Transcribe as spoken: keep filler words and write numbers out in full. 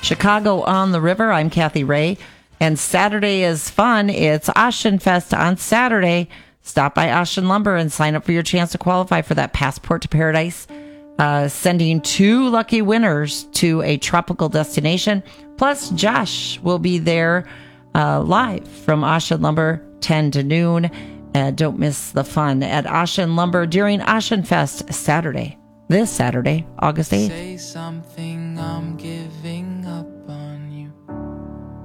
Chicago on the River. I'm Kathy Ray. And Saturday is fun. It's Ocean Fest on Saturday. Stop by Ocean Lumber and sign up for your chance to qualify for that Passport to Paradise. Uh, sending two lucky winners to a tropical destination. Plus, Josh will be there uh, live from Ocean Lumber, ten to noon. Uh, don't miss the fun at Ocean Lumber during Ocean Fest Saturday. This Saturday, August eighth. Say something, I'm giving